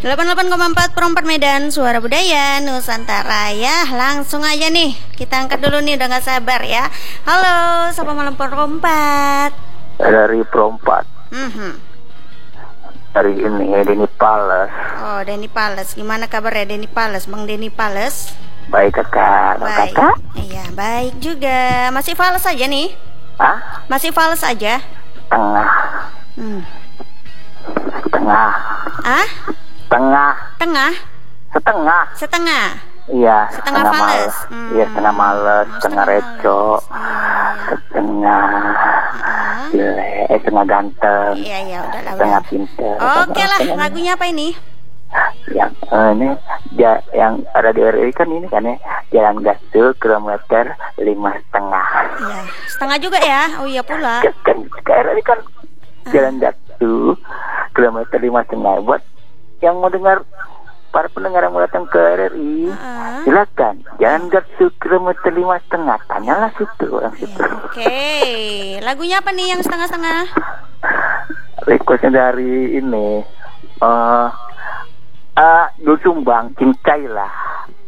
88,4 Perempat Medan, Suara Budaya Nusantara ya. Langsung aja nih, kita angkat dulu nih, udah gak sabar ya. Halo, selamat malam Perempat. Dari Perempat. Dari ini Denny Pales. Oh, Denny Pales. Gimana kabarnya Denny Pales, Bang Denny Pales? Baik kakak. Baik. Kakak? Iya, baik juga. Masih Pales aja nih? Hah? Masih Pales aja? Tengah. Tengah. Ah? Tengah. Tengah? Setengah. Setengah? Iya. Setengah Pales. Iya, setengah males, setengah reco, setengah jelek, setengah ganteng. Iya, udahlah. Setengah pinter. Oke lah, lagunya apa ini? Yang ini yang ada di RRI kan ini kan ya, jalan gas tuh kilometer 5,5. Iya, setengah juga ya. Oh iya pula. Kan RRI kan jalan gas tuh kilometer 5,5. Buat yang mau dengar, para pendengar yang mau datang ke RRI, silakan jalan gas tuh kilometer 5,5. Tanyalah situ orang situ. Oke, lagunya apa nih yang setengah-setengah? Requestnya dari ini Dul Sumbang, Cincai lah.